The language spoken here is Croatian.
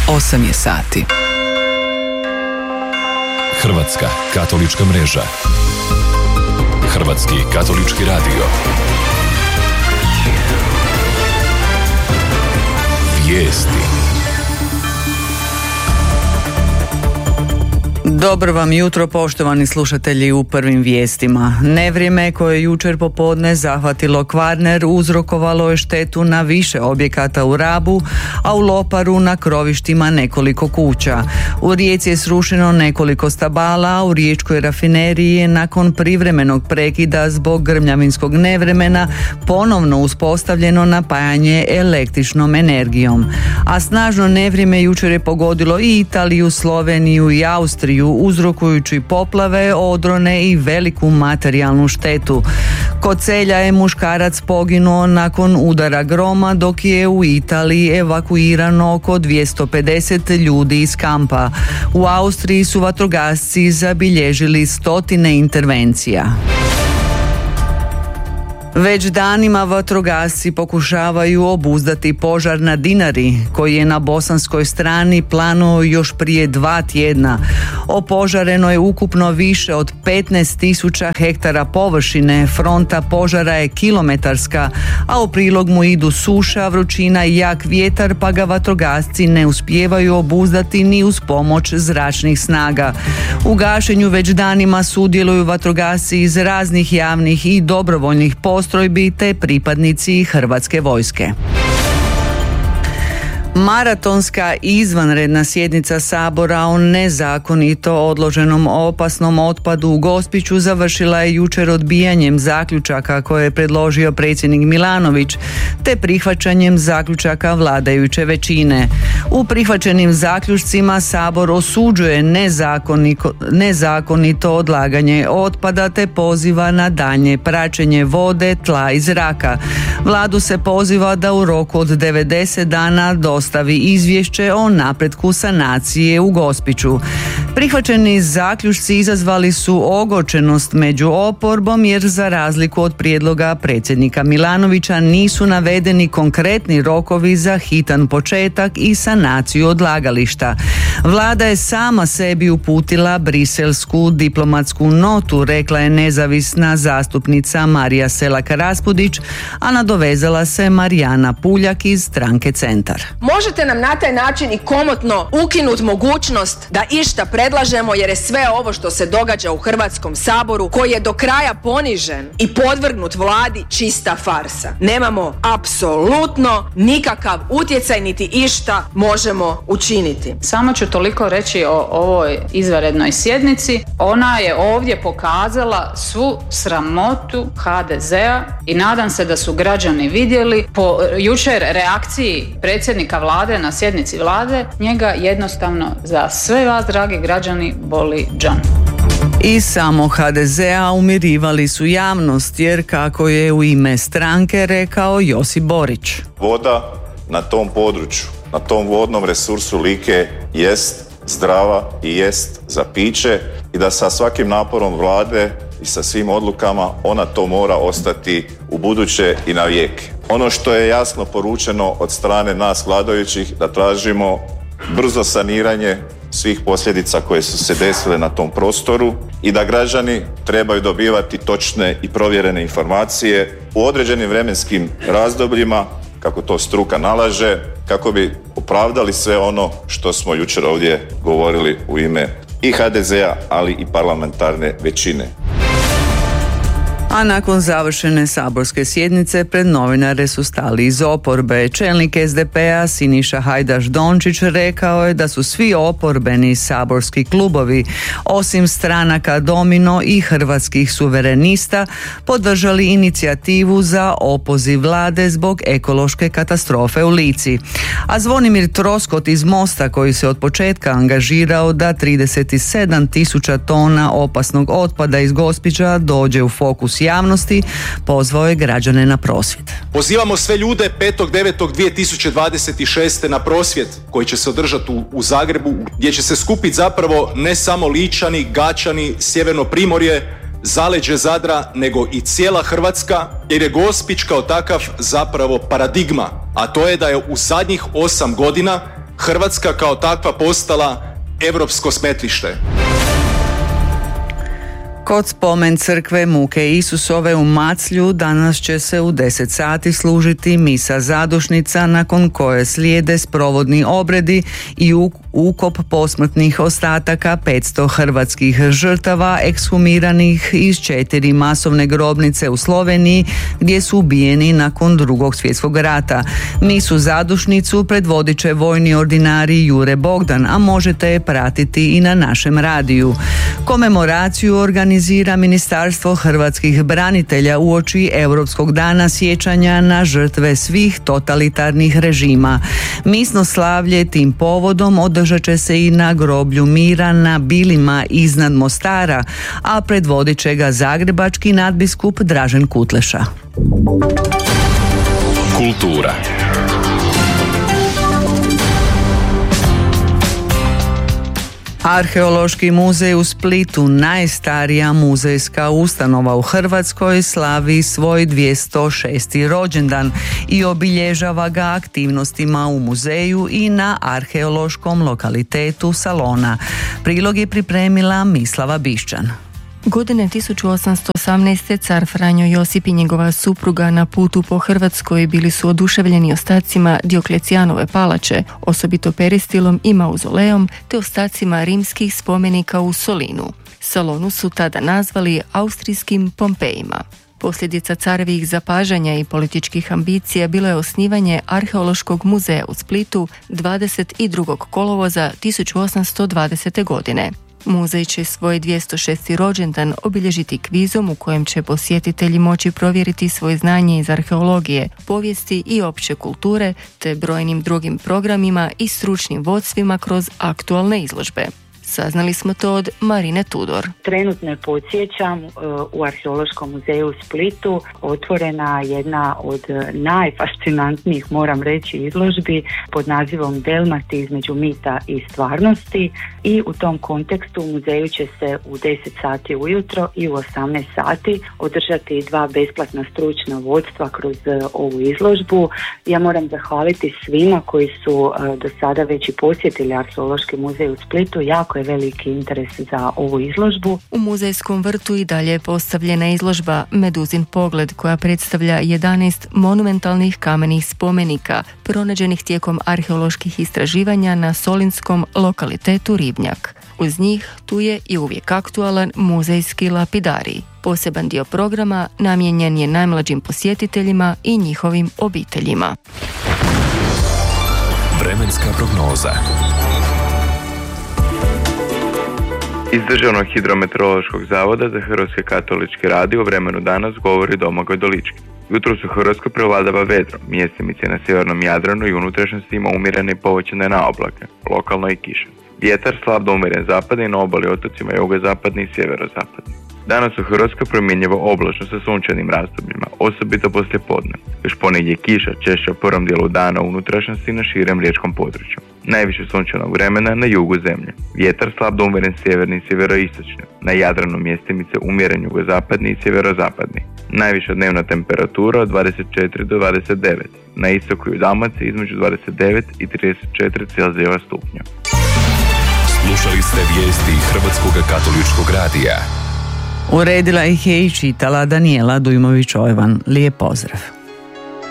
8 je sati. Hrvatska katolička mreža. Hrvatski katolički radio. Vijesti. Dobro vam jutro, poštovani slušatelji, u prvim vijestima. Nevrijeme koje je jučer popodne zahvatilo Kvarner uzrokovalo je štetu na više objekata u Rabu, a u Loparu na krovištima nekoliko kuća. U Rijeci je srušeno nekoliko stabala, a u riječkoj rafineriji je nakon privremenog prekida zbog grmljavinskog nevremena ponovno uspostavljeno napajanje električnom energijom. A snažno nevrijeme jučer je pogodilo i Italiju, Sloveniju i Austriju, uzrokujući poplave, odrone i veliku materijalnu štetu. Kod Celja je muškarac poginuo nakon udara groma, dok je u Italiji evakuirano oko 250 ljudi iz kampa. U Austriji su vatrogasci zabilježili stotine intervencija. Već danima vatrogasci pokušavaju obuzdati požar na Dinari, koji je na bosanskoj strani planuo još prije 2 tjedna. Opožareno je ukupno više od 15.000 hektara površine, fronta požara je kilometarska, a u prilog mu idu suša, vrućina i jak vjetar, pa ga vatrogasci ne uspijevaju obuzdati ni uz pomoć zračnih snaga. U gašenju već danima sudjeluju vatrogasci iz raznih javnih i dobrovoljnih postrojbi te pripadnici Hrvatske vojske. Maratonska izvanredna sjednica Sabora o nezakonito odloženom opasnom otpadu u Gospiću završila je jučer odbijanjem zaključaka koje je predložio predsjednik Milanović, te prihvaćanjem zaključaka vladajuće većine. U prihvaćenim zaključcima Sabor osuđuje nezakonito odlaganje otpada te poziva na daljnje praćenje vode, tla i zraka. Vladu se poziva da u roku od 90 dana dostavi izvješće o napretku sanacije u Gospiću. Prihvaćeni zaključci izazvali su ogorčenost među oporbom, jer za razliku od prijedloga predsjednika Milanovića nisu navedeni konkretni rokovi za hitan početak i sanaciju odlagališta. Vlada je sama sebi uputila briselsku diplomatsku notu, rekla je nezavisna zastupnica Marija Selak-Raspudić, a nadovezala se Marijana Puljak iz stranke Centar. Možete nam na taj način i komotno ukinuti mogućnost da išta predlažemo, jer je sve ovo što se događa u Hrvatskom saboru, koji je do kraja ponižen i podvrgnut vladi, čista farsa. Nemamo apsolutno nikakav utjecaj niti išta možemo učiniti. Samo ću toliko reći o ovoj izvanrednoj sjednici. Ona je ovdje pokazala svu sramotu HDZ-a i nadam se da su građani vidjeli po jučer reakciji predsjednika vlade na sjednici vlade, njega jednostavno za sve vas, dragi građani, boli džan. I samo HDZ-a umirivali su javnost, jer kako je u ime stranke rekao Josip Borić. Voda na tom području, na tom vodnom resursu Like jest zdrava i jest za piće i da sa svakim naporom vlade i sa svim odlukama ona to mora ostati u buduće i na vijeke. Ono što je jasno poručeno od strane nas vladajućih, da tražimo brzo saniranje svih posljedica koje su se desile na tom prostoru i da građani trebaju dobivati točne i provjerene informacije u određenim vremenskim razdobljima, kako to struka nalaže, kako bi opravdali sve ono što smo jučer ovdje govorili u ime i HDZ-a, ali i parlamentarne većine. A nakon završene saborske sjednice pred novinare su stali iz oporbe. Čelnik SDP-a Siniša Hajdaš Dončić rekao je da su svi oporbeni saborski klubovi, osim stranaka Domino i Hrvatskih suverenista, podržali inicijativu za opoziv vlade zbog ekološke katastrofe u Lici. A Zvonimir Troskot iz Mosta, koji se od početka angažirao da 37.000 tona opasnog otpada iz Gospića dođe u fokus javnosti, pozvao je građane na prosvjed. Pozivamo sve ljude 5.9.2026. na prosvjed koji će se održati u Zagrebu, gdje će se skupiti zapravo ne samo Ličani, Gačani, Sjeverno Primorje, zaleđe Zadra, nego i cijela Hrvatska, jer je Gospić kao takav zapravo paradigma, a to je da je u zadnjih 8 godina Hrvatska kao takva postala europsko smetlište. Kod spomen crkve Muke Isusove u Maclju danas će se u 10 sati služiti misa zadušnica, nakon koje slijede sprovodni obredi i ukop posmrtnih ostataka 500 hrvatskih žrtava ekshumiranih iz 4 masovne grobnice u Sloveniji gdje su ubijeni nakon Drugog svjetskog rata. Misu zadušnicu predvodit će vojni ordinari Jure Bogdan, a možete je pratiti i na našem radiju. Komemoraciju organizira Ministarstvo hrvatskih branitelja uoči Europskog dana sjećanja na žrtve svih totalitarnih režima. Misno slavlje tim povodom održat će se i na groblju mira na Bilima iznad Mostara, a predvodit će ga zagrebački nadbiskup Dražen Kutleša. Kultura. Arheološki muzej u Splitu, najstarija muzejska ustanova u Hrvatskoj, slavi svoj 206. rođendan i obilježava ga aktivnostima u muzeju i na arheološkom lokalitetu Salona. Prilog je pripremila Mislava Bišćan. Godine 1818. car Franjo Josip i njegova supruga na putu po Hrvatskoj bili su oduševljeni ostacima Dioklecijanove palače, osobito peristilom i mauzoleom, te ostacima rimskih spomenika u Solinu. Salonu su tada nazvali austrijskim Pompejima. Posljedica carevih zapažanja i političkih ambicija bilo je osnivanje Arheološkog muzeja u Splitu 22. kolovoza 1820. godine. Muzej će svoj 206. rođendan obilježiti kvizom u kojem će posjetitelji moći provjeriti svoje znanje iz arheologije, povijesti i opće kulture, te brojnim drugim programima i stručnim vodstvima kroz aktualne izložbe. Saznali smo to od Marine Tudor. Trenutno je, podsjećam, u Arheološkom muzeju u Splitu otvorena jedna od najfascinantnijih, moram reći, izložbi pod nazivom Delmati između mita i stvarnosti, i u tom kontekstu u muzeju će se u 10 sati ujutro i u 18 sati održati 2 besplatna stručna vodstva kroz ovu izložbu. Ja moram zahvaliti svima koji su do sada već i posjetili Arheološki muzej u Splitu. Jako je veliki interes za ovu izložbu. U muzejskom vrtu i dalje je postavljena izložba Meduzin pogled, koja predstavlja 11 monumentalnih kamenih spomenika pronađenih tijekom arheoloških istraživanja na solinskom lokalitetu Ribnjak. Uz njih tu je i uvijek aktualan muzejski lapidarij. Poseban dio programa namijenjen je najmlađim posjetiteljima i njihovim obiteljima. Vremenska prognoza. Iz Državnog hidrometeorološkog zavoda za Hrvatski katolički radio o vremenu danas govori Domagoj Dolički. Jutros u Hrvatskoj prevladava vedro, mjestimice na sjevernom Jadranu i unutrašnjosti ima umjerene i povećane na oblake, lokalno i kiša. Vjetar slab do umjeren zapadni, na obali otocima jugozapadni i sjeverozapadni. Danas u Hrvatskoj promjenjivo oblačno sa sunčanim razdobljima, osobito poslije podne. Još ponegdje kiša češća u prvom dijelu dana u unutrašnjosti na širem riječkom području. Najviše sunčanog vremena na jugu zemlje. Vjetar slab do umjeren sjeverni i sjeveroistočni. Na Jadranu mjestimice umjeren jugozapadni i sjeverozapadni. Najviša dnevna temperatura od 24 do 29. Na istoku i u Dalmaciji između 29 i 34 Celzijeva stupnja. Slušali ste vijesti Hrvatskog katoličkog radija. Uredila ih je i čitala Danijela Dujmović-Ojvan. Lijep pozdrav.